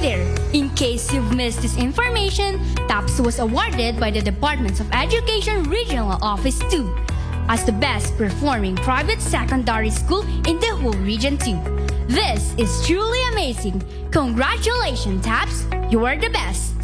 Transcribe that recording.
there! In case you've missed this information, TAPS was awarded by the Department of Education Regional Office 2 as the best performing private secondary school in the whole Region 2. This is truly amazing. Congratulations, TAPS! You are the best!